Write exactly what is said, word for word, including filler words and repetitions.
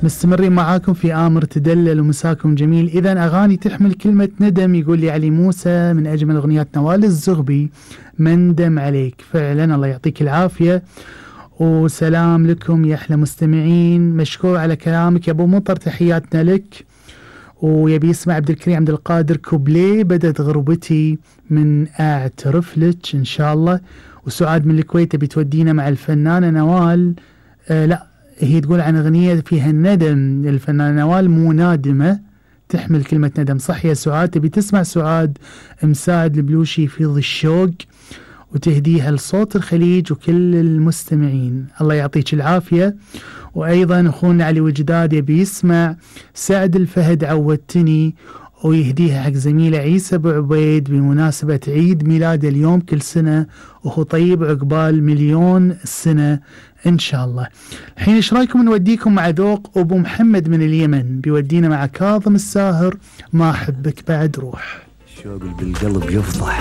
مستمرين معاكم في آمر تدلل ومساكم جميل. إذن أغاني تحمل كلمة ندم، يقول لي علي موسى من أجمل أغنيات نوال الزغبي مندم عليك. فعلا الله يعطيك العافية وسلام لكم يا أحلى مستمعين. مشكور على كلامك يا أبو مطر، تحياتنا لك. ويبي يسمع عبد الكريم عبد القادر كوبليه بدت غربتي من أعترف لك إن شاء الله. وسعاد من الكويت بتودينا مع الفنانة نوال، آه لا هي تقول عن أغنية فيها الندم، الفنانة نوال مو نادمة تحمل كلمة ندم. صح يا سعاد، تبي تسمع سعاد مساعد البلوشي في ظل الشوق وتهديها لصوت الخليج وكل المستمعين. الله يعطيك العافية. وأيضا أخونا علي وجداد يبي يسمع سعد الفهد عودتني ويهديها حق زميله عيسى أبو عبيد بمناسبة عيد ميلاده اليوم كل سنة وهو طيب عقبال مليون سنة إن شاء الله. الحين إيش رايكم نوديكم مع ذوق أبو محمد من اليمن، بيودينا مع كاظم الساهر ما أحبك بعد روح. شوق بالقلب يفضح